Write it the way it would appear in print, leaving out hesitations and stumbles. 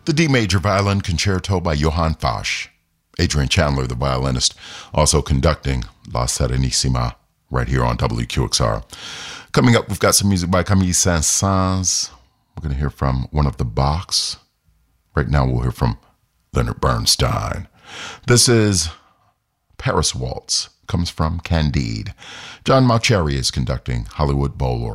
The D major violin concerto by Johann Fasch. Adrian Chandler, the violinist, also conducting La Serenissima right here on WQXR. Coming up, we've got some music by Camille Saint-Saëns. We're going to hear from one of the Bachs. Right now, we'll hear from Leonard Bernstein. This is Paris Waltz, comes from Candide. John Mauceri is conducting Hollywood Bowl Orchestra.